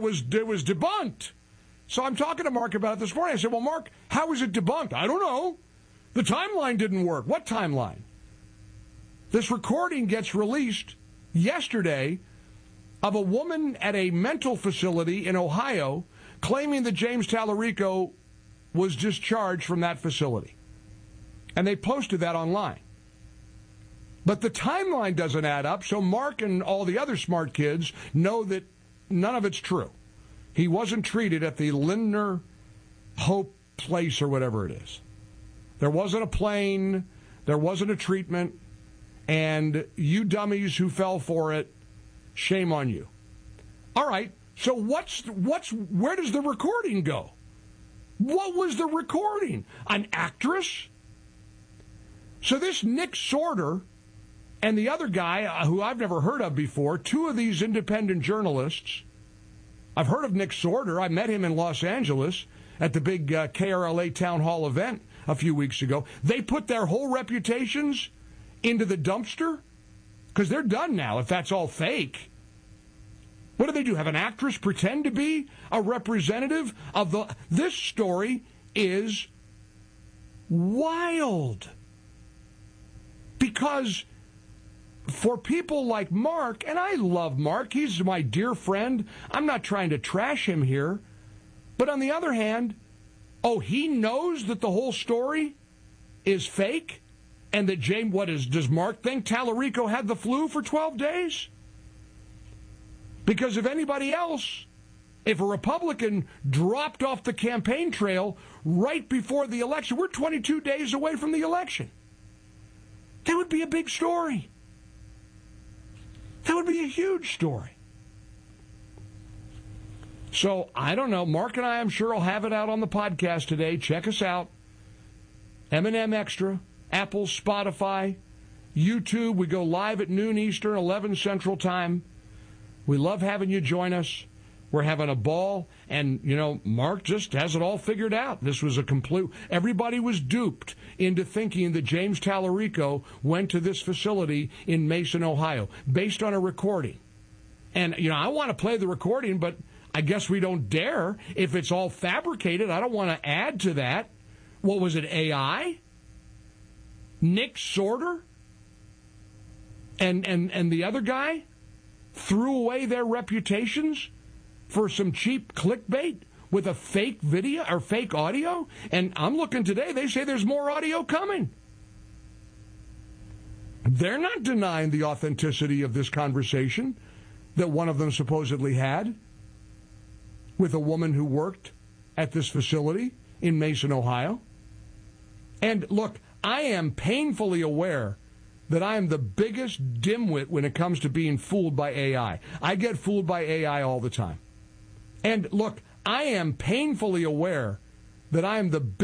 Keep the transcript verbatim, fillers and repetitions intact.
was it was debunked. So I'm talking to Mark about it this morning. I said, well, Mark, how was it debunked? I don't know. The timeline didn't work. What timeline? This recording gets released yesterday of a woman at a mental facility in Ohio claiming that James Tallarico was discharged from that facility. And they posted that online. But the timeline doesn't add up, so Mark and all the other smart kids know that none of it's true. He wasn't treated at the Lindner Hope Place or whatever it is. There wasn't a plane, there wasn't a treatment, and you dummies who fell for it, shame on you. All right, so what's what's where does the recording go? What was the recording? An actress? So this Nick Sorter and the other guy, uh, who I've never heard of before, two of these independent journalists. I've heard of Nick Sorter. I met him in Los Angeles at the big uh, K R L A town hall event a few weeks ago. They put their whole reputations into the dumpster because they're done now if that's all fake. What do they do? Have an actress pretend to be a representative of the... This story is wild. Because for people like Mark, and I love Mark, he's my dear friend, I'm not trying to trash him here, but on the other hand, oh, he knows that the whole story is fake, and that James, what is, does Mark think Tallarico had the flu for twelve days? Because if anybody else, if a Republican dropped off the campaign trail right before the election, we're twenty-two days away from the election, that would be a big story. That would be a huge story. So, I don't know. Mark and I, I'm sure, will have it out on the podcast today. Check us out. M and M Extra, Apple, Spotify, YouTube. We go live at noon Eastern, eleven Central Time. We love having you join us. We're having a ball. And, you know, Mark just has it all figured out. This was a complete... Everybody was duped into thinking that James Tallarico went to this facility in Mason, Ohio, based on a recording. And, you know, I want to play the recording, but I guess we don't dare. If it's all fabricated, I don't want to add to that. What was it, A I? Nick Sorter? And, and, and the other guy threw away their reputations for some cheap clickbait with a fake video or fake audio? And I'm looking today, they say there's more audio coming. They're not denying the authenticity of this conversation that one of them supposedly had with a woman who worked at this facility in Mason, Ohio. And look, I am painfully aware that I am the biggest dimwit when it comes to being fooled by A I. I get fooled by A I all the time. And look, I am painfully aware that I am the